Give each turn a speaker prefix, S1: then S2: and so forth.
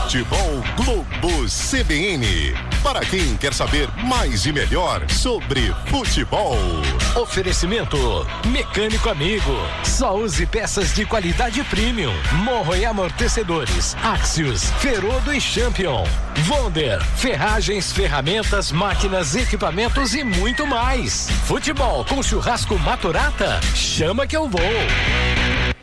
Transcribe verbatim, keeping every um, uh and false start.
S1: Futebol Globo C B N. Para quem quer saber mais e melhor sobre futebol.
S2: Oferecimento Mecânico Amigo. Só use peças de qualidade premium. Morro e amortecedores. Axios, Ferodo e Champion. Wonder, ferragens, ferramentas, máquinas, equipamentos e muito mais. Futebol com churrasco Maturata? Chama que eu vou.